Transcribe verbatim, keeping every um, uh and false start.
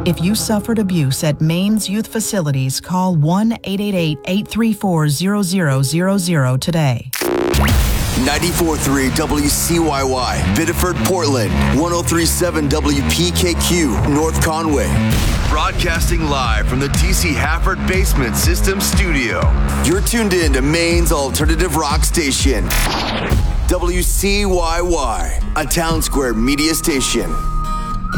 If you suffered abuse at Maine's youth facilities, call one eight eight eight, eight three four, zero zero zero zero today. ninety-four point three W C Y Y, Biddeford, Portland. one oh three point seven W P K Q, North Conway. Broadcasting live from the T C Hafford Basement System Studio. You're tuned in to Maine's alternative rock station. W C Y Y, a Town Square media station.